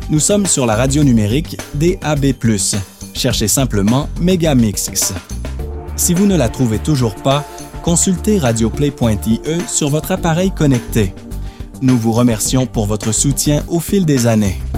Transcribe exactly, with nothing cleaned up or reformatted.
Nous sommes sur la radio numérique D A B plus. Cherchez simplement Megamix. Si vous ne la trouvez toujours pas, consultez radioplay point I E sur votre appareil connecté. Nous vous remercions pour votre soutien au fil des années.